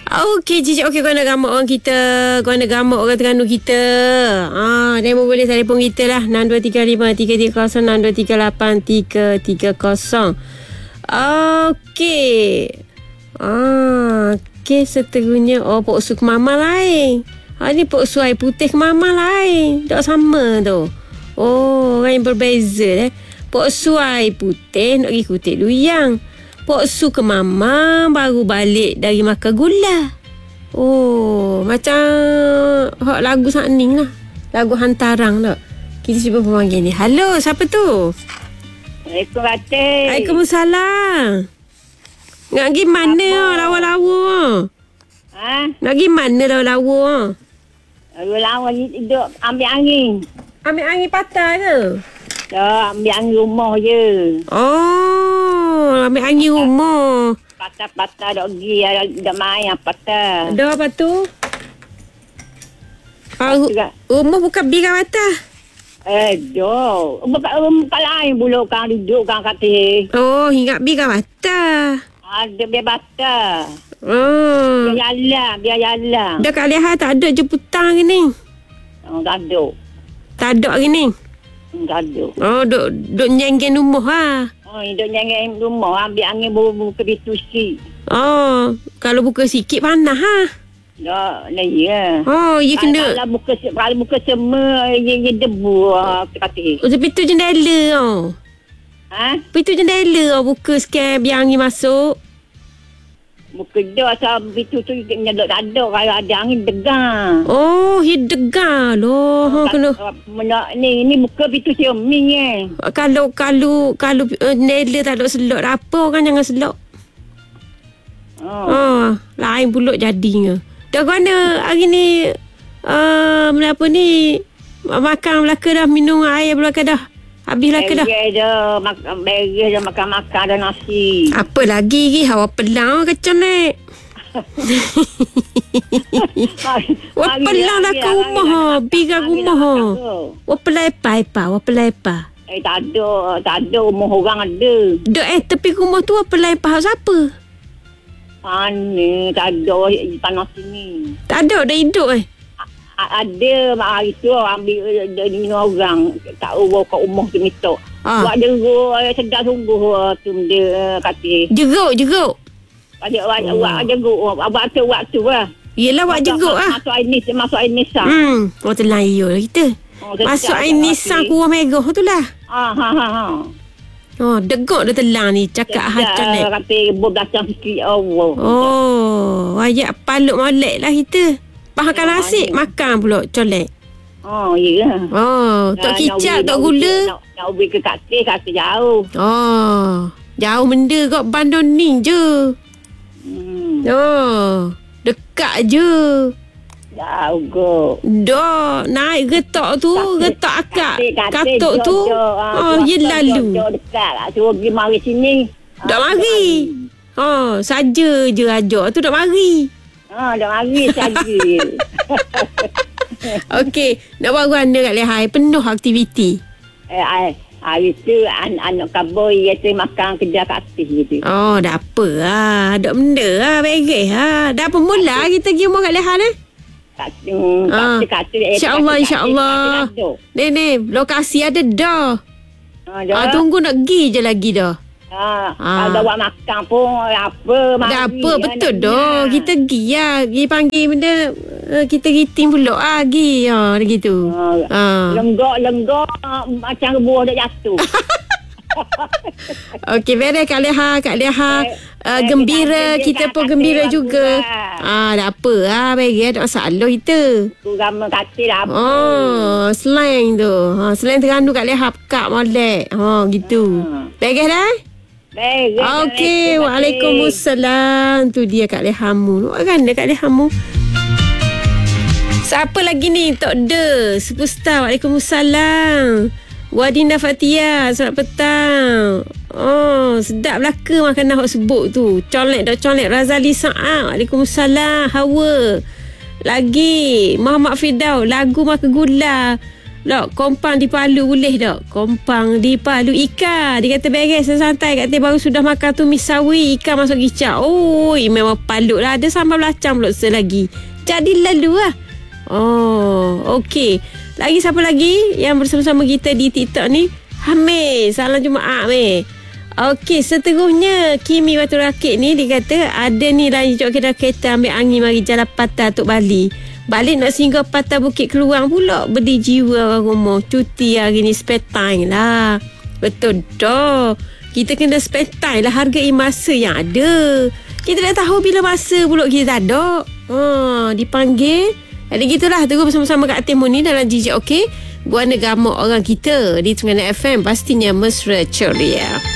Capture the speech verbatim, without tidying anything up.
Okey, Cici. Okey, kau nak gamak orang kita. Kau nak gamak orang Terengganu kita. Ah, demo boleh telefon kita lah. enam dua tiga lima tiga tiga kosong enam dua tiga lapan tiga tiga kosong. Okey. Ah, okey seterusnya. Oh, pok su ke mama lain. Ah, ni pok su air putih ke mama lain. Tak sama tu. Oh, orang yang berbeza eh. Pok su air putih nak pergi kutik luyang. Pok su ke mama baru balik dari makan gula. Oh, macam hak lagu Sakning lah. Lagu Hantarang tak. Kita cuba pemanggil ni. Halo, siapa tu? Assalamualaikum, Ratih. Waalaikumsalam. Nak pergi mana oh, lawa-lawa? Ha? Nak pergi mana lawa-lawa? Lawa-lawa duduk ambil angin. Ambil angin patah ke? Tak, ambil angin rumah je. Oh, ambil angin rumah. Patah-patah dok pergi, dah main patah. Dah apa tu? Ah, rumah bukan biar patah. Eh, dah. Bukan rumah lain pula kan duduk kan kata. Oh, ingat biar patah. Ada biar patah. Oh. Biar jalan, biar jalan. Dah Kak Leha tak ada jemputan ke ni? Oh, tak ada. Tak ada ke ni? Tak ada. Oh, duk, duk nyenggen rumah lah. Oh, duduk nyenggen rumah, ambil angin buka pintu sikit. Oh, kalau buka sikit panas ha? Tak, lah ya. Oh, ya kena. Kalau buka, kalau buka semua, ia, ia debu, kata. Oh, pintu jendela oh. Ha? Pintu jendela oh, buka sikit biar angin masuk. Buka dah asal pintu tu nyedok tak ada. Kalau ada angin degang. Oh, dia degar loh. Oh, kena. Menak ni, ni buka pintu cermin eh. Kalau, kalau, kalau uh, jendela tak ada selok, apa orang jangan selok. Oh. Oh, lain pulak jadinya. Dah mana hari ni, uh, apa ni, makan belaka dah, minum air belaka dah. Habis lah ke dah? Beres dah. Makan, beres dah makan-makan dah nasi. Apa lagi ni? Hawa pelang kecil ni. Wah pelang dah ke rumah ha. Biar rumah ha. Wah pelepa apa? Wah pelepa. Eh tak ada. Tak ada rumah orang ada. Dek eh tepi rumah tu apa pelepa siapa? Mana? Tak ada tanah sini. Tak ada dah hidup eh. Ada hari tu ambil dari orang tak tahu kat rumah tu minta. Ha. Buat jeruk sedap sungguh tu dia kata. Jeruk jeruk. Ada buat buat jeruk buat tu buat tu lah. Yelah buat jeruk ah. Masuk air nis masuk air nis ah. Hmm, oh terlayur lah kita. Oh, masuk air nisang kuah merah tu lah. Ah ha ha ha. Oh, degok dah telang ni cakap hacan ni. Kata berbelakang sikit Allah. Oh, ayat paluk molek lah kita. Pahakan oh, nasi, ya. Makan pula colek. Oh, ya. Oh, tak kicap, tak gula. Nak, nak ubi ke katil, katil jauh. Oh, jauh benda kat Bandung ni je. Hmm. Oh, dekat je. Jauh kot. Dah, naik getok tu, katil, getok akak. Katuk tu, oh, dia lalu. Jauh dekat lah, suruh pergi mari sini. Tak mari. Oh, saja je ajak tu tak mari. Ah, dah mari saja. Okey, nak buat mana kat Lehai? Penuh aktiviti. Eh, eh, hari tu anak kabur iaitu makan kedai kat atas gitu. Oh, dah apa lah. Ada benda lah, beres lah. Dah apa mula kita pergi rumah kat Lehai ni? Kata, kata, InsyaAllah, insyaAllah. Ni, ni, lokasi ada dah. Ah, dah. Ah, tunggu nak pergi je lagi dah. Ha, ah. Kalau buat makan pun apa mari. Dah apa betul dah. Kita pergi lah. Pergi panggil benda uh, kita giting pula ah pergi. Ha dah gitu. Ha. Ha. Lenggok-lenggok macam buah dah jatuh. Okey, beres Kak Leha, Kak Leha. Uh, gembira kita pun gembira juga. Ah, dah apa ah beres tak masalah kita. Tu gambar katil apa. Oh, slang tu. Ha, slang Terengganu Kak Leha pekak molek. Ha gitu. Beres dah? Baik. Okey, waalaikumsalam. Tu dia Kak Lehamu. Buat kan dia Kak Lehamu. Siapa lagi ni? Tok De, superstar. Waalaikumsalam. Wadinda Fatia, selamat petang. Oh, sedap belaka makanan awak sebut tu. Colek dah colek. Razali Sa'ad. Waalaikumsalam. Hawa. Lagi Muhammad Firdaus, lagu makan gula. Dok, kompang di Palu boleh dok. Kompang di Palu. Ika, dia kata beres santai. Kata baru sudah makan tumis sawi, ikan masuk kicap. Oh, memang Palu lah. Ada sambal belacan pula selagi. Jadi lalu lah. Oh, okey. Lagi siapa lagi yang bersama-sama kita di TikTok ni? Hamid, salam Jumaat meh. Okey, seterusnya Kimi Batu Rakit ni dia kata ada ni lah hijau kedai kereta ambil angin mari jalan patah Tok Bali. Balik nak singgah patah Bukit Keluang pula. Beri jiwa orang rumah. Cuti hari ni spare time lah. Betul dah. Kita kena spare time lah. Hargai masa yang ada. Kita dah tahu bila masa pula kita tak ada. Ha, dipanggil. Jadi gitulah. Terus bersama-sama Kak Temu ni dalam J J OK. Buat negama orang kita di Terengganu F M. Pastinya mesra ceria.